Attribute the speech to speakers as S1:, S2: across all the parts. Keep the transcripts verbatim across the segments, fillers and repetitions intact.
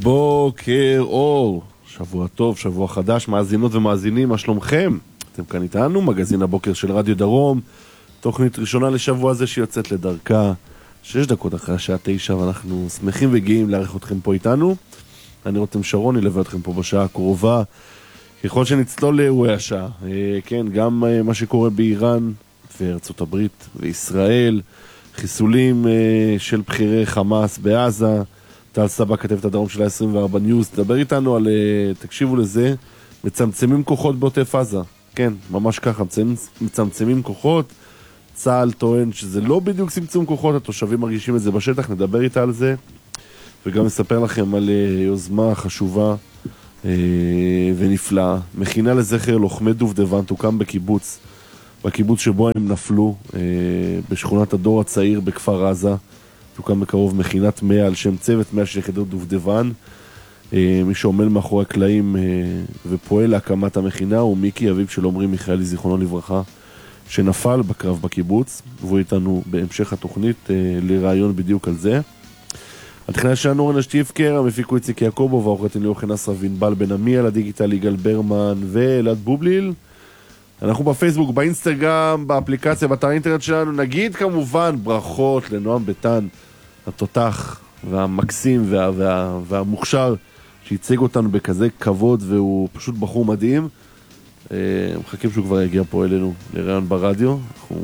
S1: בוקר אור, שבוע טוב, שבוע חדש, מאזינות ומאזינים, מה שלומכם? אתם כאן איתנו, מגזין הבוקר של רדיו דרום, תוכנית ראשונה לשבוע הזה שיוצאת לדרכה, שש דקות אחרי השעה תשע, ואנחנו שמחים וגאים להעריך אתכם פה איתנו. אני רותם שרון, נלווה אתכם פה בשעה הקרובה, ככל שנצלול לאירועי השעה. כן, גם מה שקורה באיראן וארצות הברית וישראל, חיסולים של בחירי חמאס בעזה, טל סבא כתב את הדרום של ה-עשרים וארבע ניוז, תדבר איתנו על, תקשיבו לזה, מצמצמים כוחות בעוטף עזה. כן, ממש ככה, מצמצמים כוחות, צה"ל טוען שזה לא בדיוק צמצום כוחות, התושבים מרגישים את זה בשטח, נדבר איתה על זה, וגם נספר לכם על יוזמה חשובה ונפלאה. מכינה לזכר לוחמי דובדבן תוקם בקיבוץ, בקיבוץ שבו הם נפלו, בשכונת הדור הצעיר בכפר עזה, תוקם בקרוב מכינת מאה על שם צוות מאה של יחידות דובדבן. מי שעומל מאחורי הקלעים ופועל להקמת המכינה הוא מיקי, אביו של עומרי מיכאלי זיכרונו לברכה, שנפל בקרב בקיבוץ, והוא איתנו בהמשך התוכנית לרעיון בדיוק על זה. התכניה שלנו אורן אשטיבקר, המפיקו איציק יעקובו והעורכת ליאור חנס רבינבל בן עמי, על הדיגיטל יגאל ברמן ואלעד בובליל. אנחנו בפייסבוק, באינסטגרם, באפליקציה, באתר האינטרנט שלנו. נגיד כמובן ברכות לנועם ביטן, התותח והמקסים וה, וה, והמוכשר שייצג אותנו בכזה כבוד, והוא פשוט בחור מדהים. מחכים שהוא כבר יגיע פה אלינו לרעיון ברדיו, אנחנו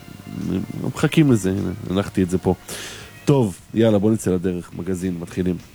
S1: מחכים לזה, הנה, הנחתי את זה פה. טוב, יאללה, בוא נצא לדרך, מגזין, מתחילים.